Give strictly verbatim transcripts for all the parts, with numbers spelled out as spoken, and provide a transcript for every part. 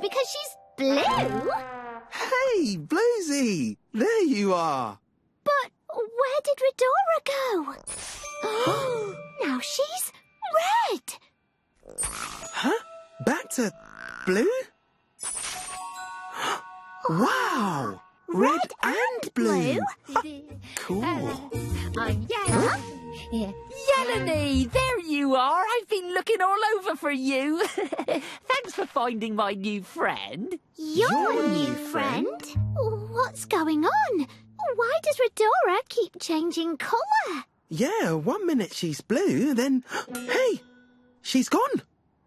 because she's blue. Hey, Bluesy! There you are. But where did Redora go? Now she's red. Huh? Back to blue? Wow! Red, red and blue. blue. Cool. I'm yellow. Yeah. Yeleny, there you are. I've been looking all over for you. Thanks for finding my new friend. Your, Your new new friend? friend? What's going on? Why does Redora keep changing colour? Yeah, one minute she's blue, then... Hey! She's gone!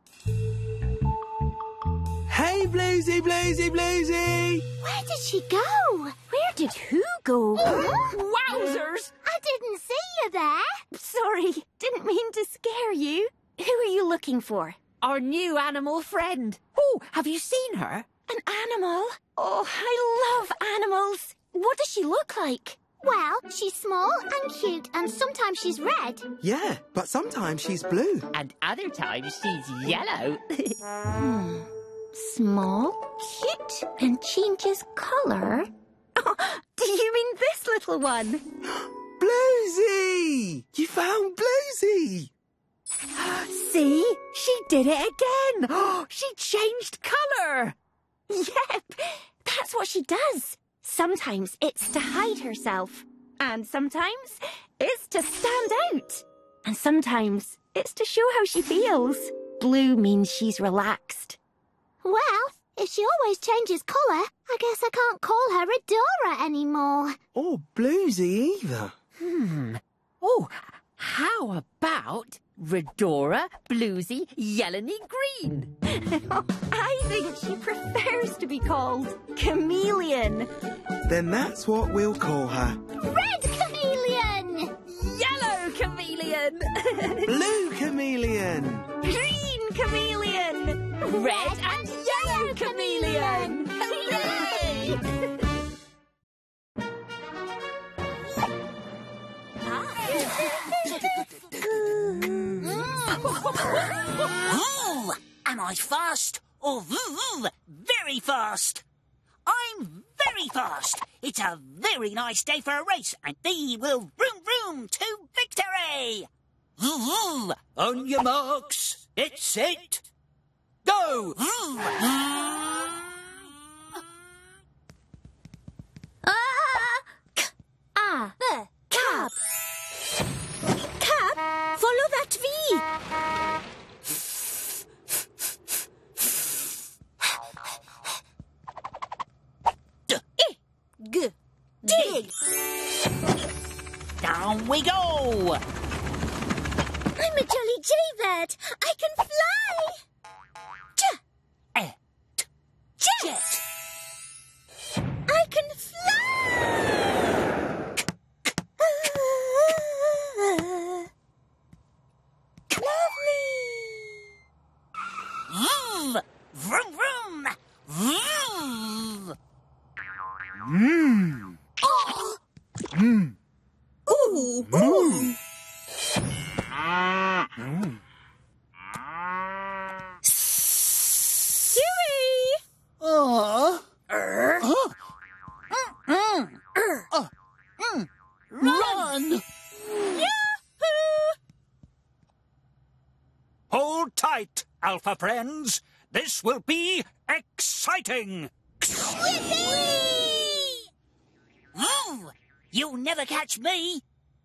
Hey, Bluesy, Bluesy, Bluesy! Where did she go? Where did who go? Wowzers! I didn't see you there. Sorry, didn't mean to scare you. Who are you looking for? Our new animal friend. Oh, have you seen her? An animal? Oh, I love animals. What does she look like? Well, she's small and cute, and sometimes she's red. Yeah, but sometimes she's blue. And other times she's yellow. Hmm. Small, cute, and changes colour. Oh, do you mean this little one? Bluesy! You found Bluesy! See? She did it again. Oh, she changed colour. Yep, that's what she does. Sometimes it's to hide herself. And sometimes it's to stand out. And sometimes it's to show how she feels. Blue means she's relaxed. Well, if she always changes colour, I guess I can't call her Redora anymore. Or Bluesy either. Hmm. Oh, how about Redora, Bluesy, Yeleny Green? I think she prefers to be called Chameleon. Then that's what we'll call her. Red Chameleon! Yellow Chameleon! Blue Chameleon! Green Chameleon! Red and Yellow Chameleon! Hooray! Ooh, am I fast? Or ooh, very fast? I'm very fast. It's a very nice day for a race, and we will vroom vroom to victory. Ooh, on your marks, get set, go. Ooh. Ah! Ah! The cab! Cab, follow that V! G. Dig! Down we go. I'm a jolly jaybird! I can fly! J! Eh, t, Jet! I can fly! Lovely. Vroom vroom. Vroom. Mmm. Oh! Mmm. Ooh! Mmm. Stewie! Oh. Er. Oh. Mm, mm. Er. Oh. Mm. Run. Yahoo! Hold tight, Alpha friends. This will be exciting. Ooh, you'll never catch me.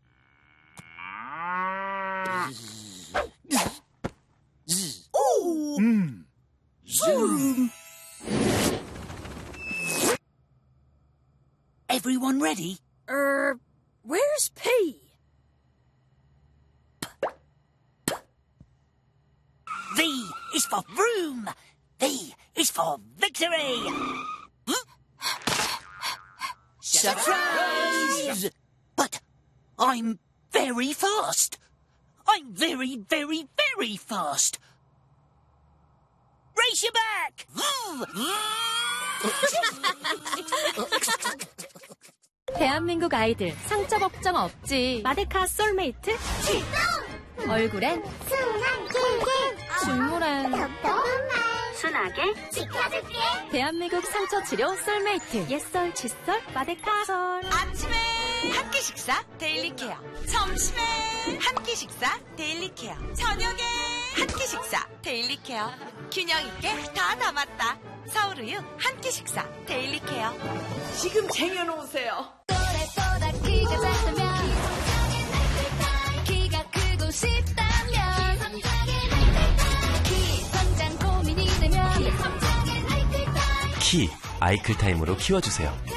Ooh! Mmm. Zoom. Everyone ready? Er, where's P? V is for vroom. V is for victory. Surprise! But I'm very fast. I'm very, very, very fast. Race you back! 대한민국 아이들 상처 걱정 없지. 마데카 솔메이트 얼굴엔 순한 긴 중물엔 답답한 말 순하게 지켜줄게. 대한민국 상처 치료 썰메이트. 옛썰, 칫솔, 마데카솔. 아침에 한 끼 식사 데일리 케어. 점심에 한 끼 식사 데일리 케어. 저녁에 한 끼 식사 데일리 케어. 균형 있게 다 담았다. 서울우유 한 끼 식사 데일리 케어. 지금 쟁여놓으세요. 또래보다 키가 작다면 키가 크고 싶다면 키 성장 고민이 되면 키 아이클타임으로 키워주세요.